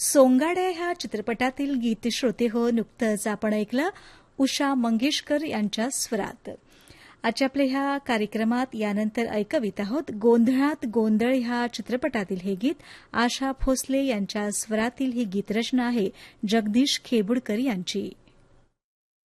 सोंगाड्या ह्या चित्रपटातील गीत श्रोते हो नुकतंच आपण ऐकलं उषा मंगेशकर यांच्या स्वरात. आजच्या आपल्या ह्या कार्यक्रमात यानंतर ऐकवित आहोत गोंधळात गोंधळ ह्या चित्रपटातील हे गीत. आशा भोसले यांच्या स्वरातील ही गीतरचना आहे जगदीश खेबुडकर यांची.